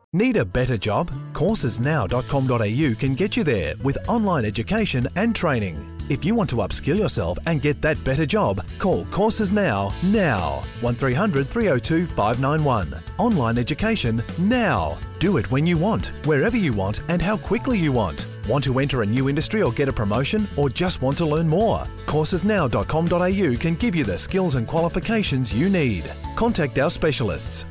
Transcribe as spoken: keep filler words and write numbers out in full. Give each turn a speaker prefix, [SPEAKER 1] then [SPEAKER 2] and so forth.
[SPEAKER 1] Need a better job? courses now dot com dot a u can get you there with online education and training. If you want to upskill yourself and get that better job, call Courses Now, now. one three hundred, three oh two, five nine one. Online education now. Do it when you want, wherever you want, and how quickly you want. Want to enter a new industry or get a promotion, or just want to learn more? courses now dot com dot a u can give you the skills and qualifications you need. Contact our specialists